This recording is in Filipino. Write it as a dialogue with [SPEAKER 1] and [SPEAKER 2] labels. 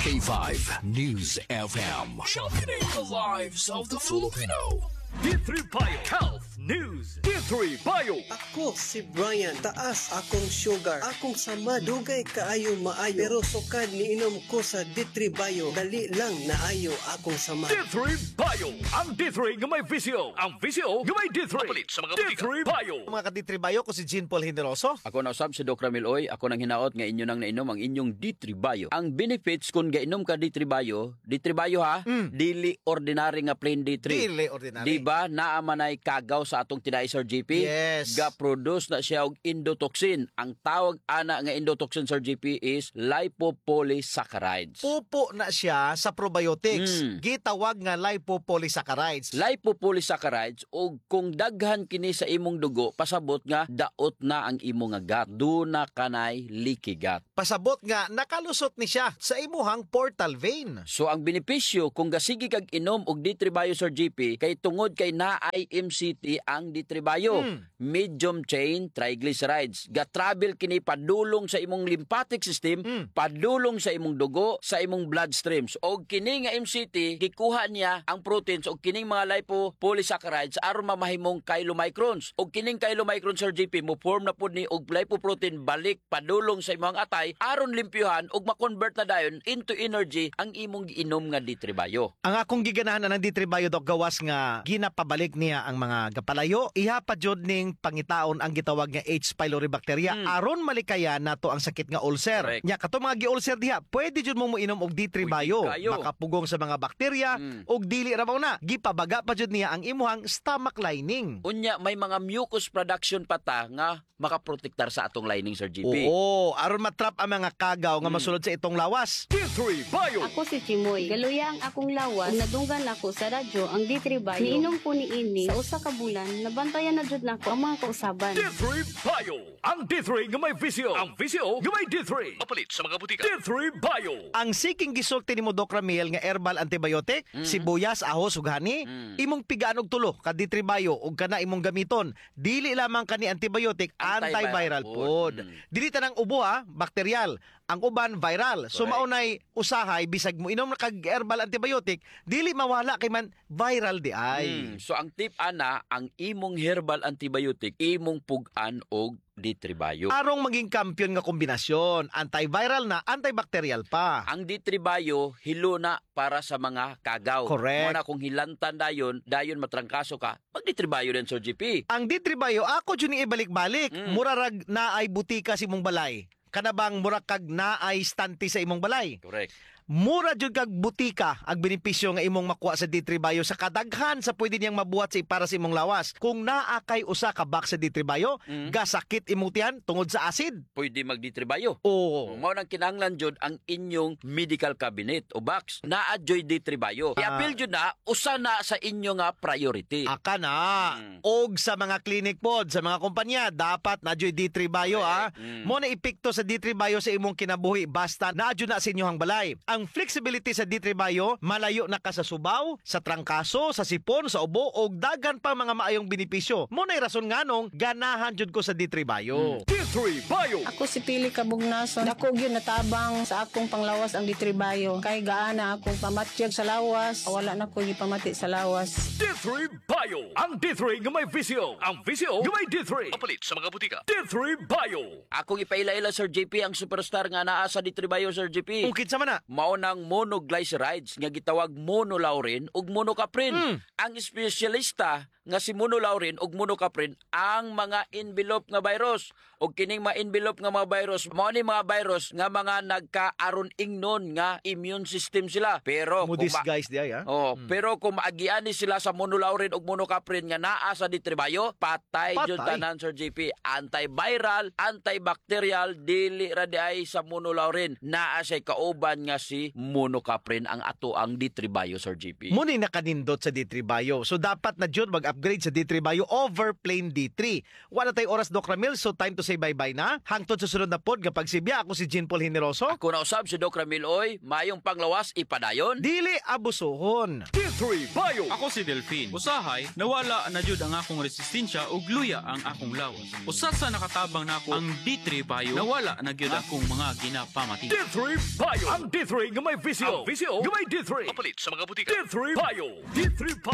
[SPEAKER 1] K5 News FM. Championing the lives of the Filipino.
[SPEAKER 2] D3 Bio Health News. D3 Bio.
[SPEAKER 3] Ako si Brian, taas akong sugar, akong sama, dugay kaayo maayo, pero sukad ni inom ko sa D3 Bio, dali lang naayo akong sama.
[SPEAKER 2] D3 Bio. Ang D3 nga may visyo. Ang visyo nga may D3. Palit sa mga D3 Bio.
[SPEAKER 4] Mga ka-D3 Bio, ko si Jean Paul Generoso.
[SPEAKER 5] Ako na usab si Doc Ramil Oy. Ako nang hinaot nga inyo nang nainom ang inyong D3 Bio. Ang benefits kung gainom ka D3 Bio ha, dili ordinary nga plain D3.
[SPEAKER 4] Dili ordinary.
[SPEAKER 5] Diba, naamanay kagaw sa atong tinai Sir GP?
[SPEAKER 4] Yes.
[SPEAKER 5] Ga-produce na siya og endotoxin. Ang tawag ana nga endotoxin Sir GP is lipopolysaccharides.
[SPEAKER 4] Pupo na siya sa probiotics. Gitawag nga lipopolysaccharides.
[SPEAKER 5] Lipopolysaccharides og kung daghan kini sa imong dugo, pasabot nga daot na ang imong gut. Duna kanay leaky gut.
[SPEAKER 4] Pasabot nga nakalusot ni siya sa imuhang portal vein.
[SPEAKER 5] So ang benepisyo kung gasigi kag inom og D3 Bio Sir GP kay tungod kay naay MCT ang D3 Bio, medium chain triglycerides. Ga-travel kini padulong sa imong lymphatic system, padulong sa imong dugo, sa imong bloodstreams. Og kini nga MCT gikuha niya ang proteins og kining mga lipopolysaccharides aron mamahimong chylomicrons. Og kining chylomicrons Sir GP mo form na pud ni og lipoprotein balik padulong sa imong atay aron limpyuhan og ma-convert na dayon into energy ang imong giinom nga D3 Bio.
[SPEAKER 4] Ang akong giganahan ng D3 Bio Doc gawas nga ginapabalik niya ang mga gapalayo, iha pa jud ning pangitaon ang gitawag nga H. pylori bacteria aron malikaya nato ang sakit nga ulcer.
[SPEAKER 5] Correct.
[SPEAKER 4] Nya kato mga gi-ulcer diha, pwede jud mo moinom og D3 Bio.
[SPEAKER 5] kayo.
[SPEAKER 4] Makapugong sa mga bakterya og dili ra mao na. Gipabaga pa jud niya ang imuhang stomach lining.
[SPEAKER 5] Unya may mga mucus production pa ta nga makaprotektar sa atong lining Sir GP.
[SPEAKER 4] Oo, aron matrap ang mga kagaw nga masulod sa itong lawas.
[SPEAKER 2] D3 Bio.
[SPEAKER 6] Ako si Chimoy. Galuya ang akong lawas. Ug nadunggan ako sa radyo ang D3 Bio. Niinom ko ni ini sa usa ka bulan. Nabantayan na jud nako ang mga kausaban.
[SPEAKER 2] D3 Bio. Ang D3 nga may visyo. Ang visyo nga may D3. Palit sa mga butika. D3 Bio.
[SPEAKER 4] Ang siking gisulti nimo Doc Ramil nga herbal antibiotic, sibuyas, ahos ug hani, imong pigaan og tulo ka D3 Bio ug kana imong gamiton. Dili lamang kani antibiotic, antiviral pod. Dili tanang ubo bakteryal. Ang uban viral. So maunay usahay bisag mo inom na kag herbal antibiotic, dili mawala kay man viral di ay.
[SPEAKER 5] So ang tip ana, ang imong herbal antibiotic imong pugan og D3 Bio.
[SPEAKER 4] Arong maging kampiyon nga kombinasyon, antiviral na, antibacterial pa.
[SPEAKER 5] Ang D3 Bio hilo na para sa mga kagaw.
[SPEAKER 4] Correct.
[SPEAKER 5] Muna kung hilantan dayon matrangkaso ka, pag D3 Bio din Sir GP.
[SPEAKER 4] Ang D3 Bio, ako dyan ibalik-balik. Murarag na ay butika sa imong balay. Kanabang murag kag na ay stante sa imong balay.
[SPEAKER 5] Correct.
[SPEAKER 4] Mura jud kag butika ang benepisyo nga imong makuha sa D3 Bio sa kadaghan sa pwede niyang mabuhat sa para sa imong lawas. Kung naa kay usa ka box sa D3 Bio, gasakit imong tiyan tungod sa acid.
[SPEAKER 5] Pwede mag D3 Bio.
[SPEAKER 4] Oo.
[SPEAKER 5] Mao nang kinahanglan jud ang inyong medical cabinet o box na adjoy D3 Bio. I-appeal jud na usa na sa inyo nga priority.
[SPEAKER 4] Aka na. Og sa mga clinic pod, sa mga kumpanya, dapat na adjoy D3 Bio Mo na epekto sa D3 Bio sa imong kinabuhi basta na adjoy na sa inyong balay. Ang flexibility sa D3 Bio, malayo na ka sa subaw, sa trangkaso, sa sipon, sa ubo, o daghan pa mga maayong benepisyo. Muna'y rason nga nung ganahan jud ko sa D3 Bio.
[SPEAKER 2] D3 Bio.
[SPEAKER 7] Ako si Pili Kabugnason. Ako gyud natabang sa akong panglawas ang D3 Bio. Kay gaana akong pamatyag sa lawas. Wala na ko gipamati sa lawas.
[SPEAKER 2] D3 Bio. Ang D3 nga may visyo. Ang visyo nga may D3. Palit sa mga butika. D3 Bio.
[SPEAKER 5] Akong ipaila-ila Sir JP ang superstar nga naa sa D3 Bio Sir JP.
[SPEAKER 4] Ukit sa mana.
[SPEAKER 5] Mao nang monoglycerides nga gitawag monolaurin ug monocaprin. Ang espesyalista nga si monolaurin ug monocaprin ang mga envelope nga virus. Ug kining mga envelope nga mga virus, mao ni mga virus nga mga nagkaaron ingnon nga immune system sila. Pero
[SPEAKER 4] Mo disguise di ay
[SPEAKER 5] pero kung maagian ni sila sa monolaurin ug monocaprin nga naa sa D3 Bio, patay jud tanan Sir JP. Antiviral, antibacterial, dili ra di ay sa monolaurin. Naa say kauban nga si monocaprin ang ato ang D3 Bio Sir JP.
[SPEAKER 4] Muna nakanindot sa D3 Bio. So dapat na jud mag-upgrade sa D3 Bio over plain D3. Wala tay oras Doc Ramil, so time to say bye-bye na. Hangtod sa sunod na pod kapag sibya ako si Jean Paul Generoso.
[SPEAKER 5] Ako na usab si Doc Ramil Oy, mayong panglawas ipadayon.
[SPEAKER 4] Dili abusohon.
[SPEAKER 2] D3 Bio.
[SPEAKER 8] Ako si Delphine. Usahay, nawala na jud ang akong resistensya ug luya ang akong lawas. Usa sa nakatabang nako ang D3 Bio, nawala na gyud akong mga ginapamati.
[SPEAKER 2] D3 Bio. Ang D3 D3 nga may visyo. Ang visyo nga may D3. Papalit sa mga butika. D3 Bio. D3 Bio.